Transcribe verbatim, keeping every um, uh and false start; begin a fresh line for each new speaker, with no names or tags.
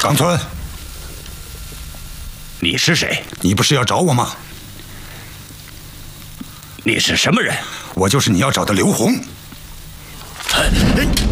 冈村，
你是谁？
你不是要找我吗？
你是什么人？
我就是你要找的刘红。
哎